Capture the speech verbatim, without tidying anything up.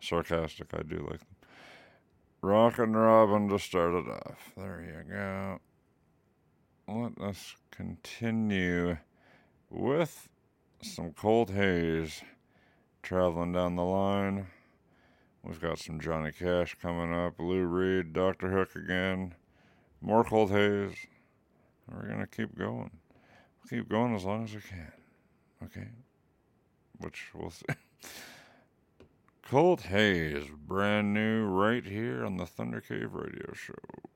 sarcastic. I do like them. Rockin' Robin to start it off. There you go. Let us continue with some Cold Haze traveling down the line. We've got some Johnny Cash coming up, Lou Reed, Doctor Hook again, more Cold Haze. We're going to keep going. We'll keep going as long as we can. Okay? Which we'll see. Cold Haze, brand new right here on the Thunder Cave Radio Show.